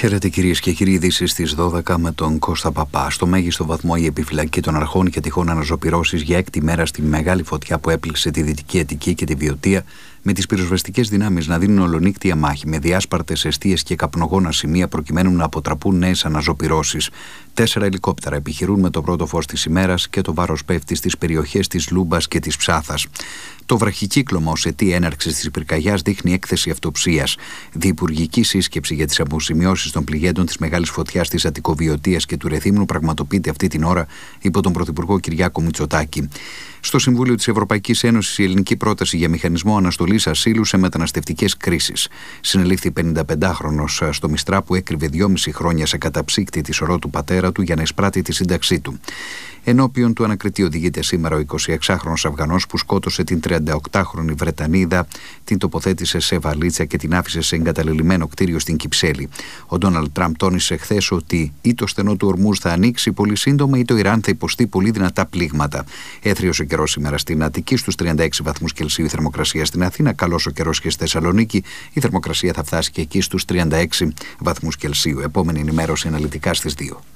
Χαίρετε κυρίες και κύριοι, ειδήσεις στις 12 με τον Κώστα Παπά. Στο μέγιστο βαθμό η επιφυλακή των αρχών και τυχόν αναζωπυρώσεις για έκτη μέρα στη μεγάλη φωτιά που έπληξε τη Δυτική Αττική και τη Βιωτία, με τις πυροσβεστικές δυνάμεις να δίνουν ολονύκτια μάχη με διάσπαρτες εστίες και καπνογόνα σημεία προκειμένου να αποτραπούν νέες αναζωπυρώσεις. 4 ελικόπτερα επιχειρούν με το πρώτο φως της ημέρας και το βάρος πέφτει στις περιοχές της Λούμπας και της Ψάθας. Το βραχικύκλωμα ως αιτία έναρξης της πυρκαγιάς δείχνει έκθεση αυτοψίας. Διυπουργική σύσκεψη για τις αποζημιώσεις των πληγέντων της μεγάλης φωτιάς της Αττικοβιωτίας και του Ρεθύμνου πραγματοποιείται αυτή την ώρα υπό τον Πρωθυπουργό Κυριάκο Μητσοτάκη. Στο Συμβούλιο της Ευρωπαϊκής Ένωσης, η ελληνική πρόταση για μηχανισμό αναστολής ασύλου σε μεταναστευτικές κρίσεις. Συνελήφθη 55χρονος στο Μιστρά που έκρυβε 2,5 χρόνια σε καταψύκτη τη σωρό του πατέρα του για να εισπράττει τη σύνταξή του. Ενώπιον του ανακριτή οδηγείται σήμερα ο 26χρονος Αφγανός που σκότωσε την 38χρονη Βρετανίδα, την τοποθέτησε σε βαλίτσα και την άφησε σε εγκαταλελειμμένο κτίριο στην Κυψέλη. Ο Ντόναλντ Τραμπ τόνισε χθες ότι ή το στενό του ορμούζ θα ανοίξει πολύ σύντομα ή το Ιράν θα υποστεί πολύ δυνατά πλήγματα. Έθριος ο καιρός σήμερα στην Αττική, στους 36 βαθμούς Κελσίου η θερμοκρασία στην Αθήνα. Καλός ο καιρός και στη Θεσσαλονίκη. Η θερμοκρασία θα φτάσει και εκεί στους 36 βαθμούς Κελσίου. Επόμενη ενημέρωση αναλυτικά στις 2.